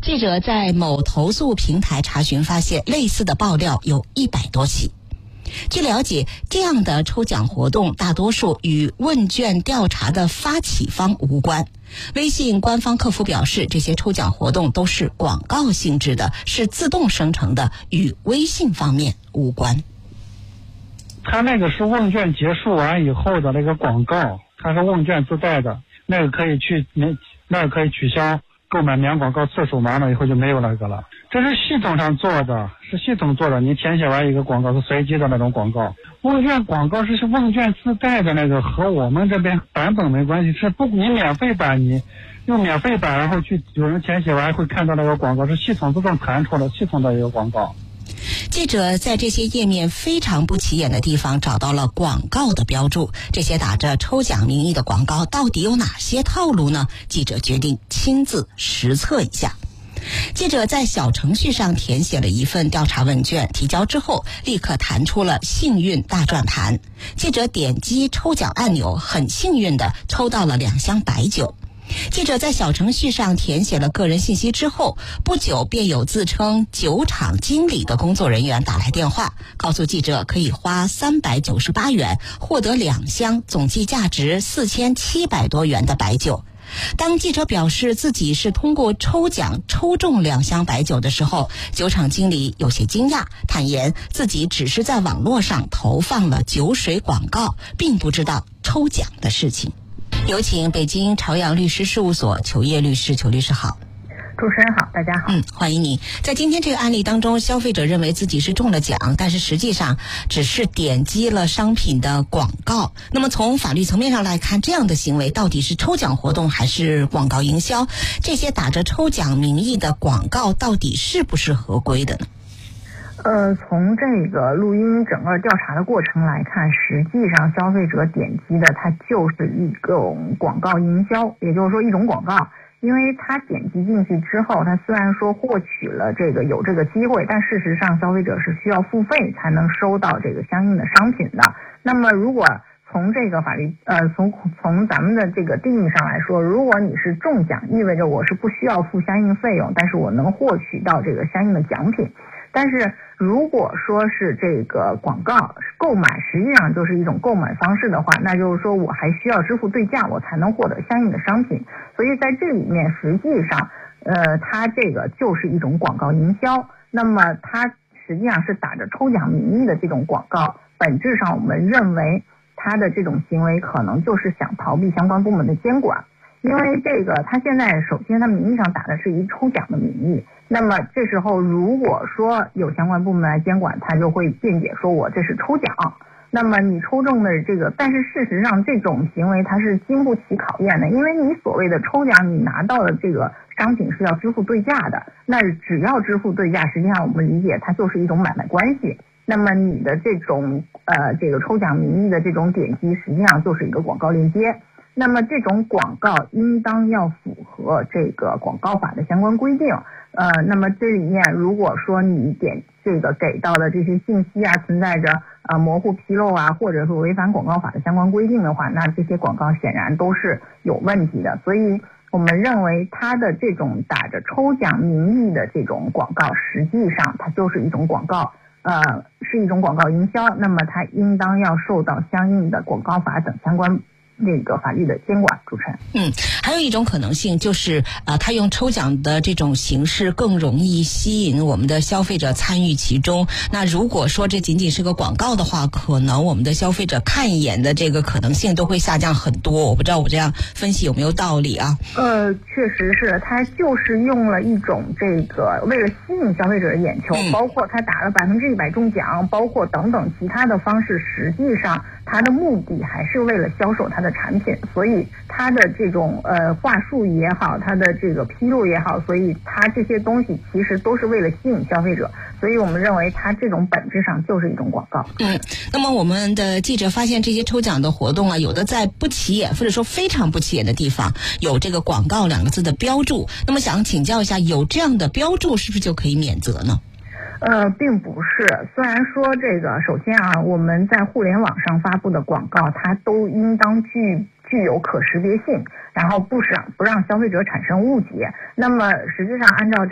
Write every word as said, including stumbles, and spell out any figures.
记者在某投诉平台查询发现，类似的爆料有一百多起。据了解，这样的抽奖活动大多数与问卷调查的发起方无关。微信官方客服表示，这些抽奖活动都是广告性质的，是自动生成的，与微信方面无关。 他那个是问卷结束完以后的那个广告，它是问卷自带的，那个可以去那那个可以取消，购买免广告次数完了以后就没有那个了。这是系统上做的，是系统做的，你填写完一个广告是随机的那种广告。问卷广告是是问卷自带的那个，和我们这边版本没关系，是不你免费版你用免费版，然后去有人填写完会看到那个广告，是系统自动弹出的系统的一个广告。 记者在这些页面非常不起眼的地方找到了广告的标注，这些打着抽奖名义的广告到底有哪些套路呢？记者决定亲自实测一下。记者在小程序上填写了一份调查问卷，提交之后立刻弹出了幸运大转盘。记者点击抽奖按钮，很幸运地抽到了两箱白酒。记者在小程序上填写了个人信息之后，不久便有自称酒厂经理的工作人员打来电话，告诉记者可以花三百九十八元获得两箱总计价值四千七百多元的白酒。当记者表示自己是通过抽奖抽中两箱白酒的时候，酒厂经理有些惊讶，坦言自己只是在网络上投放了酒水广告，并不知道抽奖的事情。有请北京朝阳律师事务所裘烨律师。裘律师好。 主持人好，大家好。 嗯，欢迎你。在今天这个案例当中，消费者认为自己是中了奖，但是实际上只是点击了商品的广告。那么从法律层面上来看，这样的行为到底是抽奖活动还是广告营销？这些打着抽奖名义的广告到底是不是合规的呢？ 呃，从这个录音整个调查的过程来看，实际上消费者点击的它就是一种广告营销，也就是说一种广告。因为他点击进去之后，他虽然说获取了这个有这个机会，但事实上消费者是需要付费才能收到这个相应的商品的。那么如果从这个法律呃从从咱们的这个定义上来说，如果你是中奖，意味着我是不需要付相应费用，但是我能获取到这个相应的奖品。但是如果说是这个广告购买实际上就是一种购买方式的话，那就是说我还需要支付对价，我才能获得相应的商品。所以在这里面实际上呃，它这个就是一种广告营销。那么它实际上是打着抽奖名义的这种广告，本质上我们认为它的这种行为可能就是想逃避相关部门的监管。因为这个他现在首先他名义上打的是一抽奖的名义，那么这时候如果说有相关部门来监管，他就会辩解说我这是抽奖，那么你抽中的这个，但是事实上这种行为它是经不起考验的，因为你所谓的抽奖你拿到的这个商品是要支付对价的，那只要支付对价，实际上我们理解它就是一种买卖关系。那么你的这种呃这个抽奖名义的这种点击，实际上就是一个广告链接。那么这种广告应当要符合这个广告法的相关规定，呃，那么这里面如果说你点这个给到的这些信息啊存在着呃模糊纰漏啊，或者说违反广告法的相关规定的话，那这些广告显然都是有问题的。所以我们认为它的这种打着抽奖名义的这种广告，实际上它就是一种广告，呃，是一种广告营销，那么它应当要受到相应的广告法等相关那个法律的监管。主持人， 嗯，还有一种可能性就是，呃，他用抽奖的这种形式更容易吸引我们的消费者参与其中。那如果说这仅仅是个广告的话，可能我们的消费者看一眼的这个可能性都会下降很多。我不知道我这样分析有没有道理啊？ 呃，确实是，他就是用了一种这个为了吸引消费者的眼球，嗯、包括他打了百分之一百中奖，包括等等其他的方式，实际上他的目的还是为了销售他的产品，所以他的这种呃话术也好，他的这个披露也好，所以他这些东西其实都是为了吸引消费者，所以我们认为他这种本质上就是一种广告。 嗯，那么我们的记者发现这些抽奖的活动啊，有的在不起眼或者说非常不起眼的地方有这个广告两个字的标注，那么想请教一下，有这样的标注是不是就可以免责呢？ 呃，并不是。虽然说这个，首先啊，我们在互联网上发布的广告，它都应当具具有可识别性，然后不让不让消费者产生误解。那么实际上，按照这